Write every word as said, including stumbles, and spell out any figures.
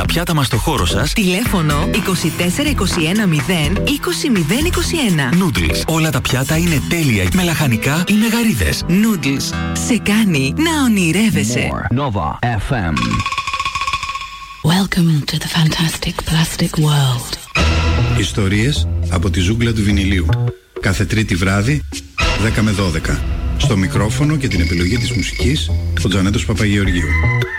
πιάτα μας στο χώρο σας. Τηλέφωνο είκοσι τέσσερα είκοσι ένα μηδέν είκοσι μηδέν είκοσι ένα. Noodles. Όλα τα πιάτα είναι τέλεια με λαχανικά ή με γαρίδες. Noodles. Σε κάνει να ονειρεύεσαι. More. Nova εφ εμ. Welcome to the fantastic plastic world. Ιστορίες από τη ζούγκλα του βινιλίου. Κάθε Τρίτη βράδυ, δέκα με δώδεκα. Στο μικρόφωνο και την επιλογή της μουσικής, ο Τζανέτος Παπαγεωργίου.